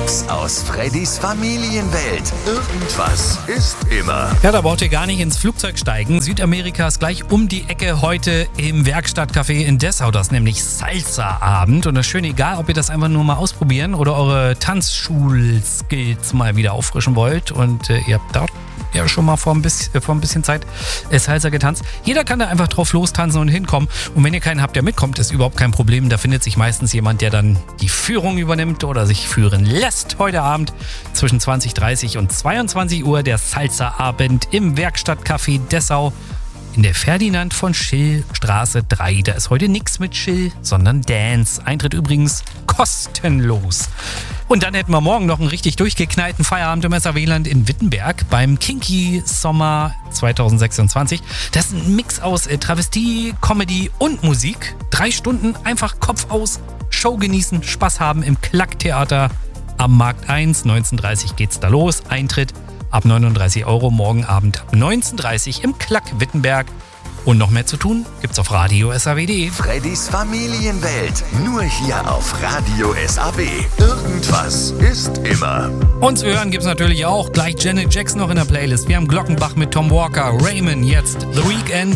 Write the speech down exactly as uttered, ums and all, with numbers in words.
Mix aus Freddys Familienwelt. Irgendwas ist immer. Ja, da braucht ihr gar nicht ins Flugzeug steigen. Südamerika ist gleich um die Ecke heute im Werkstattcafé in Dessau. Das ist nämlich Salsa-Abend. Und das ist schön, egal, ob ihr das einfach nur mal ausprobieren oder eure Tanzschul-Skills mal wieder auffrischen wollt. Und äh, ihr habt dort ja schon mal vor ein bisschen, äh, vor ein bisschen Zeit äh, Salsa getanzt. Jeder kann da einfach drauf lostanzen und hinkommen. Und wenn ihr keinen habt, der mitkommt, ist überhaupt kein Problem. Da findet sich meistens jemand, der dann die Führung übernimmt oder sich führen lässt. Heute Abend zwischen zwanzig Uhr dreißig und zweiundzwanzig Uhr der Salsa-Abend im Werkstattcafé Dessau in der Ferdinand von Schill Straße drei. Da ist heute nichts mit Chill, sondern Dance. Eintritt übrigens kostenlos. Und dann hätten wir morgen noch einen richtig durchgeknallten Feierabend im S A W-Land in Wittenberg beim Kinky Sommer zwanzig sechsundzwanzig. Das ist ein Mix aus äh, Travestie, Comedy und Musik. Drei Stunden einfach Kopf aus, Show genießen, Spaß haben im Klacktheater am Markt eins. neunzehn Uhr dreißig geht's da los. Eintritt ab neununddreißig Euro, morgen Abend ab neunzehn Uhr dreißig im Klack Wittenberg. Und noch mehr zu tun gibt's auf Radio S A W punkt de. Freddys Familienwelt. Nur hier auf Radio S A W. Irgendwas ist immer. Und zu hören gibt's natürlich auch gleich Janet Jackson noch in der Playlist. Wir haben Glockenbach mit Tom Walker, Raymond, jetzt The Weeknd.